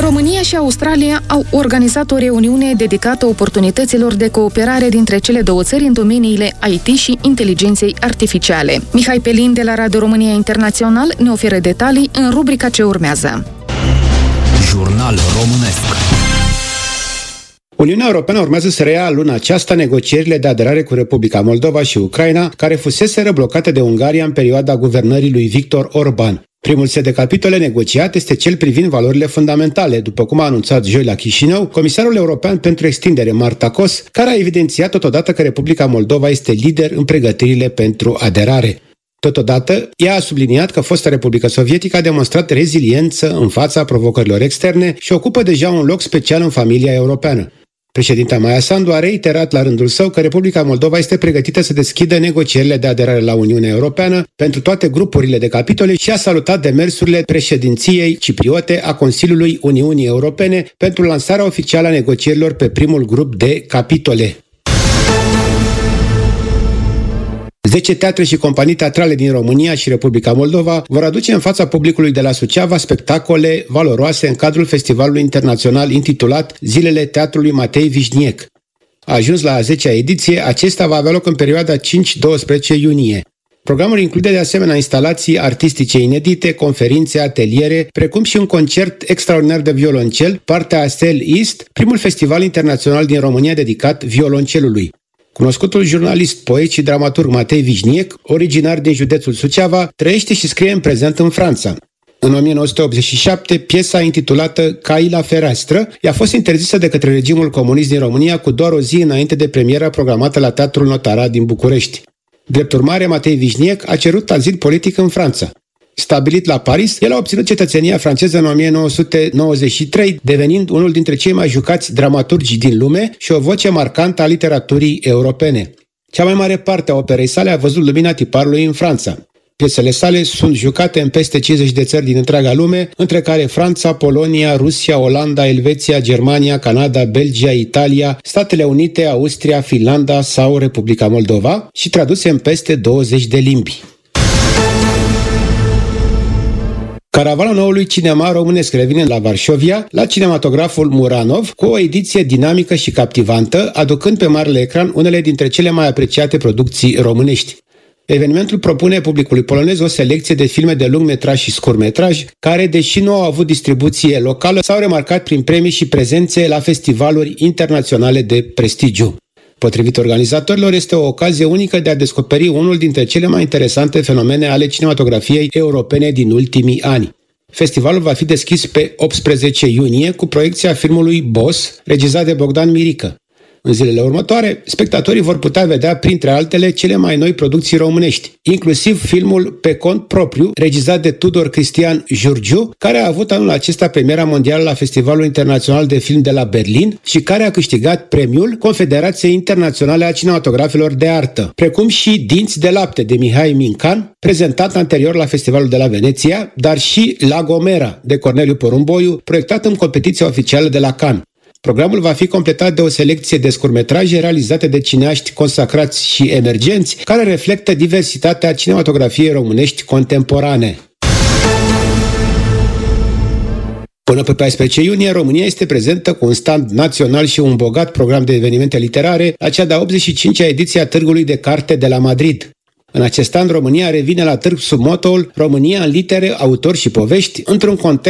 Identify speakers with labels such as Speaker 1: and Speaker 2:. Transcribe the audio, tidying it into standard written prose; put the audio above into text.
Speaker 1: România și Australia au organizat o reuniune dedicată oportunităților de cooperare dintre cele două țări în domeniile IT și inteligenței artificiale. Mihai Pelin de la Radio România Internațional ne oferă detalii în rubrica ce urmează.
Speaker 2: Jurnal românesc.
Speaker 3: Uniunea Europeană urmează să reia luna aceasta negocierile de aderare cu Republica Moldova și Ucraina, care fuseseră blocate de Ungaria în perioada guvernării lui Viktor Orban. Primul set de capitole negociat este cel privind valorile fundamentale, după cum a anunțat joi la Chișinău Comisarul European pentru Extindere Marta Kos, care a evidențiat totodată că Republica Moldova este lider în pregătirile pentru aderare. Totodată, ea a subliniat că fosta Republică Sovietică a demonstrat reziliență în fața provocărilor externe și ocupă deja un loc special în familia europeană. Președinta Maia Sandu a reiterat la rândul său că Republica Moldova este pregătită să deschidă negocierile de aderare la Uniunea Europeană pentru toate grupurile de capitole și a salutat demersurile președinției cipriote a Consiliului Uniunii Europene pentru lansarea oficială a negocierilor pe primul grup de capitole. 10 teatre și companii teatrale din România și Republica Moldova vor aduce în fața publicului de la Suceava spectacole valoroase în cadrul festivalului internațional intitulat Zilele Teatrului Matei Vișniec. A ajuns la a 10-a ediție, acesta va avea loc în perioada 5-12 iunie. Programul include de asemenea instalații artistice inedite, conferințe, ateliere, precum și un concert extraordinar de violoncel, partea Astel East, primul festival internațional din România dedicat violoncelului. Cunoscutul jurnalist, poet și dramaturg Matei Vișniec, originar din județul Suceava, trăiește și scrie în prezent în Franța. În 1987, piesa intitulată Cai la fereastră i-a fost interzisă de către regimul comunist din România cu doar o zi înainte de premiera programată la Teatrul Notarat din București. Drept urmare, Matei Vișniec a cerut azil politic în Franța. Stabilit la Paris, el a obținut cetățenia franceză în 1993, devenind unul dintre cei mai jucați dramaturgi din lume și o voce marcantă a literaturii europene. Cea mai mare parte a operei sale a văzut lumina tiparului în Franța. Piesele sale sunt jucate în peste 50 de țări din întreaga lume, între care Franța, Polonia, Rusia, Olanda, Elveția, Germania, Canada, Belgia, Italia, Statele Unite, Austria, Finlanda sau Republica Moldova și traduse în peste 20 de limbi. Caravana noului cinema românesc revine la Varșovia, la cinematograful Muranov, cu o ediție dinamică și captivantă, aducând pe marele ecran unele dintre cele mai apreciate producții românești. Evenimentul propune publicului polonez o selecție de filme de lungmetraj și scurtmetraj, care, deși nu au avut distribuție locală, s-au remarcat prin premii și prezențe la festivaluri internaționale de prestigiu. Potrivit organizatorilor, este o ocazie unică de a descoperi unul dintre cele mai interesante fenomene ale cinematografiei europene din ultimii ani. Festivalul va fi deschis pe 18 iunie cu proiecția filmului Boss, regizat de Bogdan Mirică. În zilele următoare, spectatorii vor putea vedea, printre altele, cele mai noi producții românești, inclusiv filmul Pe cont propriu, regizat de Tudor Cristian Giurgiu, care a avut anul acesta premiera mondială la Festivalul Internațional de Film de la Berlin și care a câștigat premiul Confederației Internaționale a Cinematografelor de Artă, precum și Dinți de lapte de Mihai Mincan, prezentat anterior la Festivalul de la Veneția, dar și La Gomera de Corneliu Porumboiu, proiectat în competiția oficială de la Cannes. Programul va fi completat de o selecție de scurtmetraje realizate de cineaști consacrați și emergenți, care reflectă diversitatea cinematografiei românești contemporane. Până pe 14 iunie, România este prezentă cu un stand național și un bogat program de evenimente literare la cea de-a 85-a ediție a Târgului de Carte de la Madrid. În acest an, România revine la târg sub motoul România în litere, autori și povești, într-un context